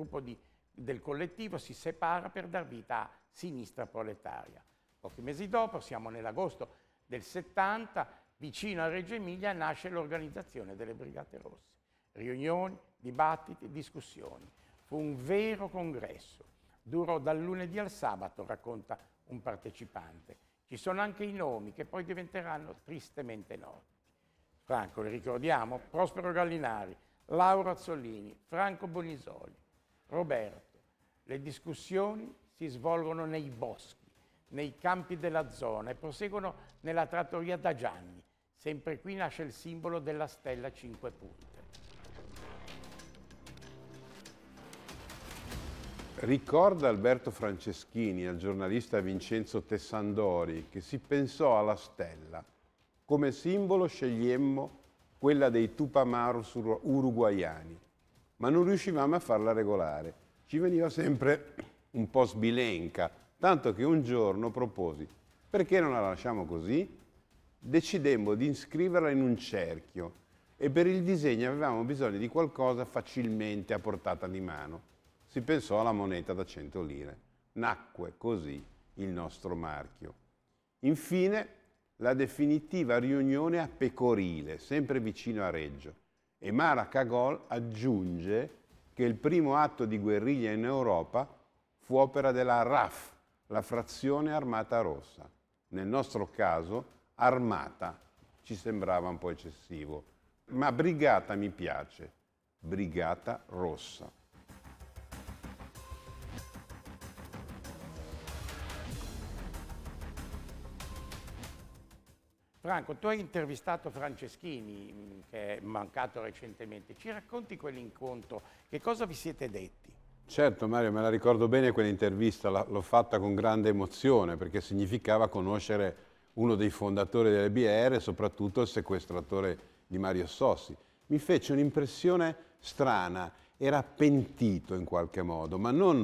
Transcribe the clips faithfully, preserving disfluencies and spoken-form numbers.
gruppo di, del collettivo si separa per dar vita a Sinistra Proletaria. Pochi mesi dopo, siamo nell'agosto del settanta, vicino a Reggio Emilia nasce l'organizzazione delle Brigate Rosse. Riunioni, dibattiti, discussioni. Fu un vero congresso. Durò dal lunedì al sabato, racconta un partecipante. Ci sono anche i nomi che poi diventeranno tristemente noti. Franco, li ricordiamo? Prospero Gallinari, Lauro Azzolini, Franco Bonisoli, Roberto. Le discussioni si svolgono nei boschi, nei campi della zona e proseguono nella trattoria da Gianni. Sempre qui nasce il simbolo della stella a cinque punte. Ricorda Alberto Franceschini al giornalista Vincenzo Tessandori che si pensò alla stella. Come simbolo scegliemmo quella dei Tupamaros uruguaiani, ma non riuscivamo a farla regolare. Ci veniva sempre un po' sbilenca, tanto che un giorno proposi: perché non la lasciamo così? Decidemmo di iscriverla in un cerchio e per il disegno avevamo bisogno di qualcosa facilmente a portata di mano. Si pensò alla moneta da cento lire. Nacque così il nostro marchio. Infine, la definitiva riunione a Pecorile, sempre vicino a Reggio. E Mara Cagol aggiunge che il primo atto di guerriglia in Europa fu opera della R A F, la frazione armata rossa. Nel nostro caso, armata ci sembrava un po' eccessivo, ma brigata mi piace, brigata rossa. Franco, tu hai intervistato Franceschini, che è mancato recentemente. Ci racconti quell'incontro? Che cosa vi siete detti? Certo Mario, me la ricordo bene quell'intervista, l'ho fatta con grande emozione perché significava conoscere uno dei fondatori delle B R e soprattutto il sequestratore di Mario Sossi. Mi fece un'impressione strana, era pentito in qualche modo, ma non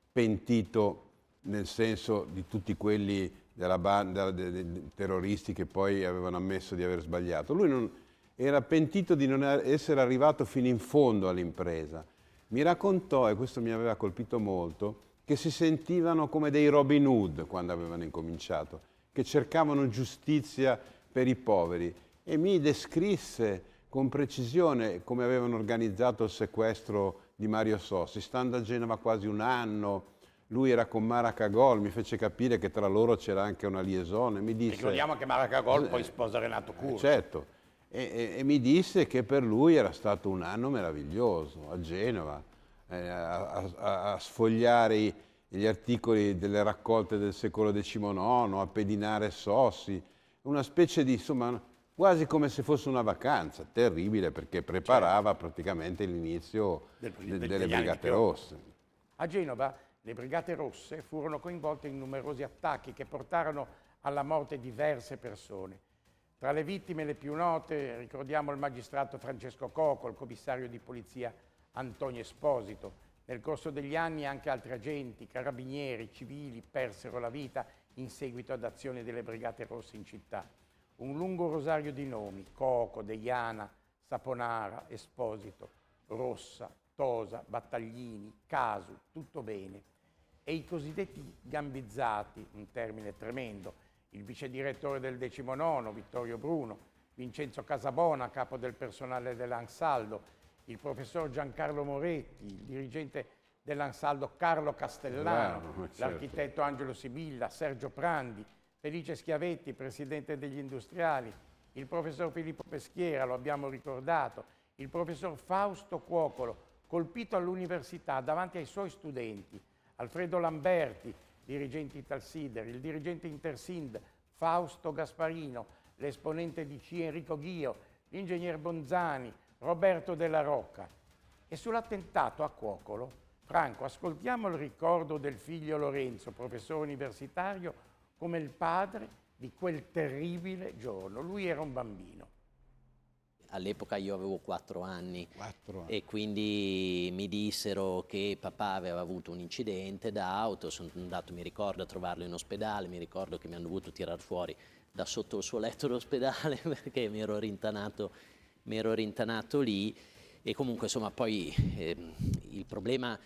pentito nel senso di tutti quelli della banda dei, dei terroristi che poi avevano ammesso di aver sbagliato. Lui non, era pentito di non essere arrivato fino in fondo all'impresa. Mi raccontò, e questo mi aveva colpito molto, che si sentivano come dei Robin Hood quando avevano incominciato, che cercavano giustizia per i poveri, e mi descrisse con precisione come avevano organizzato il sequestro di Mario Sossi, stando a Genova quasi un anno. Lui era con Mara Cagol, mi fece capire che tra loro c'era anche una liaison. Mi disse, ricordiamo che Mara Cagol poi sposa Renato Curcio. Certo, e, e, e mi disse che per lui era stato un anno meraviglioso a Genova, eh, a, a, a sfogliare i, gli articoli delle raccolte del secolo decimonono, a pedinare Sossi, una specie di, insomma, quasi come se fosse una vacanza, terribile perché preparava certo. praticamente l'inizio del, de, del, delle Brigate Rosse. A Genova le Brigate Rosse furono coinvolte in numerosi attacchi che portarono alla morte diverse persone. Tra le vittime le più note ricordiamo il magistrato Francesco Coco, il commissario di polizia Antonio Esposito. Nel corso degli anni anche altri agenti, carabinieri, civili persero la vita in seguito ad azioni delle Brigate Rosse in città. Un lungo rosario di nomi: Coco, Deiana, Saponara, Esposito, Rossa, Tosa, Battaglini, Casu, tutto bene. E i cosiddetti gambizzati, un termine tremendo, il vice direttore del decimonono, Vittorio Bruno, Vincenzo Casabona, capo del personale dell'Ansaldo, il professor Giancarlo Moretti, il dirigente dell'Ansaldo Carlo Castellano, Bravo, certo. l'architetto Angelo Sibilla, Sergio Prandi, Felice Schiavetti, presidente degli industriali, il professor Filippo Peschiera, lo abbiamo ricordato, il professor Fausto Cuocolo, colpito all'università davanti ai suoi studenti, Alfredo Lamberti, dirigente Italsider, il dirigente Intersind, Fausto Gasparino, l'esponente di C I Enrico Ghio, l'ingegner Bonzani, Roberto Della Rocca. E sull'attentato a Cuocolo, Franco, ascoltiamo il ricordo del figlio Lorenzo, professore universitario, come il padre di quel terribile giorno. Lui era un bambino. All'epoca io avevo quattro anni, quattro anni e quindi mi dissero che papà aveva avuto un incidente d'auto, sono andato, mi ricordo, a trovarlo in ospedale, mi ricordo che mi hanno dovuto tirar fuori da sotto il suo letto d'ospedale perché mi ero rintanato, mi ero rintanato lì. E comunque insomma poi eh, il problema